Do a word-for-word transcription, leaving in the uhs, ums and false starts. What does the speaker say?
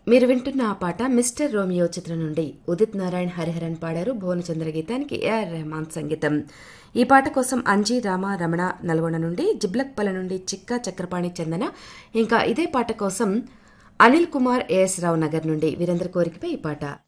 మీరు వింటున్న ఆ పాట మిస్టర్ రోమియో చిత్రం నుండి ఉదిత్ నారాయణ్ హరిహరన్ పాడారు. భువనచంద్ర గీతానికి ఏఆర్ రెహమాన్ సంగీతం. ఈ పాట కోసం అంజీ రామ రమణ నల్గొండ నుండి, జిబ్లక్పల్ల నుండి చిక్కా చక్రపాణి చందన, ఇంకా ఇదే పాట కోసం అనిల్ కుమార్ ఏఎస్ రావు నగర్ నుండి వీరందరి కోరికపై ఈ పాట.